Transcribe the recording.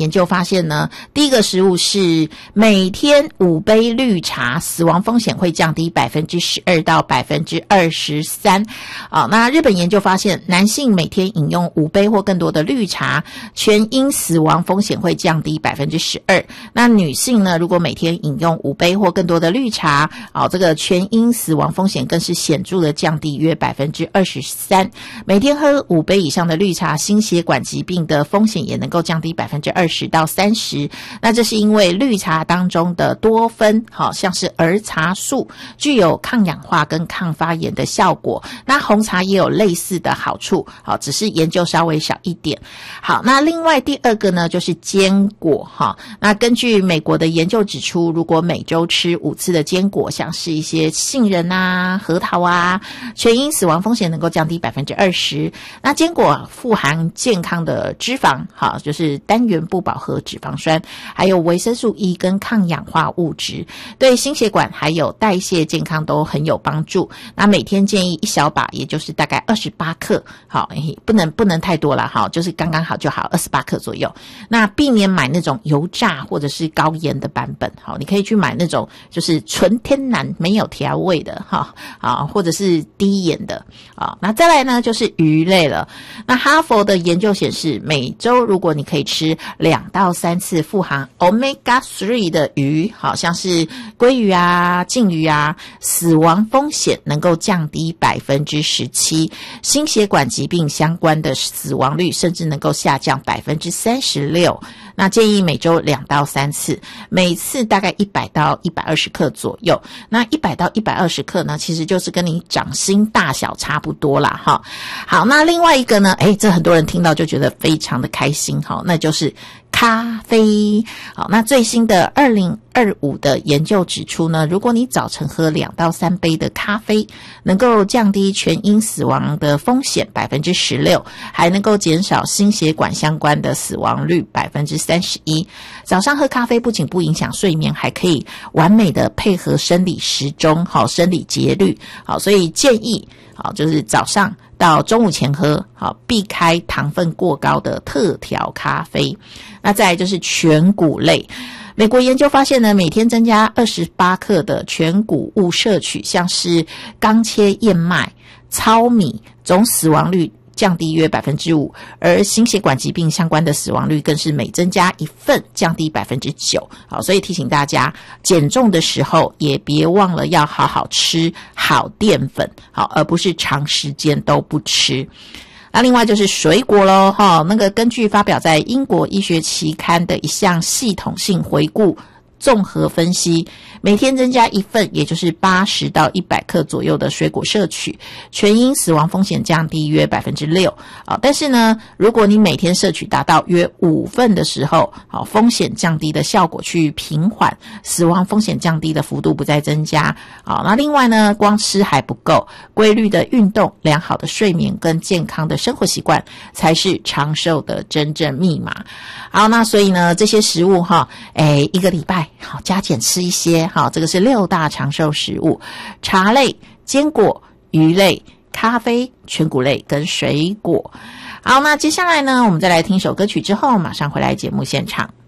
研究发现呢，第一个食物是每天5杯绿茶，死亡风险会降低 12% 到 23%。那日本研究发现，男性每天饮用5杯或更多的绿茶，全因死亡风险会降低 12%。那女性呢，如果每天饮用5杯或更多的绿茶，这个全因死亡风险更是显著的降低约 23%。每天喝5杯以上的绿茶，心血管疾病的风险也能够降低 20% 到 30%。那这是因为绿茶当中的多酚，像是儿茶素，具有抗氧化跟抗发炎的效果。那红茶也有类似的好处，只是研究稍微少一点。好，那另外第二个呢，就是坚果。那根据美国的研究指出，如果每周吃5次的坚果，像是一些杏仁啊、核桃啊，全因死亡风险能够降低 20%。那坚果富含健康的脂肪，就是单元不饱和脂肪酸，还有维生素 E 跟抗氧化物质，对心血管还有代谢健康都很有帮助。那每天建议1小把，也就是大概28克，不能太多了，就是刚刚好就好，28克左右。那避免买那种油炸或者是高盐的版本，你可以去买那种就是纯天然没有调味的，或者是低盐的。那再来呢，就是鱼类了。那哈佛的研究显示，每周如果你可以吃2到3次富含 Omega-3 的鱼，像是鲑鱼啊、鲭鱼啊，死亡风险能够降低 17%， 心血管疾病相关的死亡率甚至能够下降 36%。那建议每周2到3次，每次大概100到120克左右。那100到120克呢，其实就是跟你掌心大小差不多啦。好，那另外一个呢，这很多人听到就觉得非常的开心，那就是咖啡。好，那最新的2025的研究指出呢，如果你早晨喝2到3杯的咖啡，能够降低全因死亡的风险 16%， 还能够减少心血管相关的死亡率 31%。早上喝咖啡不仅不影响睡眠，还可以完美的配合生理时钟，生理节律。好，所以建议就是早上到中午前喝，避开糖分过高的特调咖啡。那再来就是全谷类。美国研究发现呢，每天增加28克的全谷物摄取，像是刚切燕麦、糙米，总死亡率降低约 5%， 而心血管疾病相关的死亡率更是每增加1份降低 9%。 好，所以提醒大家，减重的时候也别忘了要好好吃好淀粉，而不是长时间都不吃。那另外就是水果咯，那个根据发表在英国医学期刊的一项系统性回顾综合分析，每天增加1份，也就是80到100克左右的水果摄取，全因死亡风险降低约 6%。但是呢，如果你每天摄取达到约5份的时候，风险降低的效果去平缓，死亡风险降低的幅度不再增加。那另外呢，光吃还不够，规律的运动、良好的睡眠跟健康的生活习惯才是长寿的真正密码。好，那所以呢，这些食物一个礼拜加减吃一些，这个是6大长寿食物：茶类、坚果、鱼类、咖啡、全谷类跟水果。好，那接下来呢，我们再来听首歌曲，之后马上回来节目现场。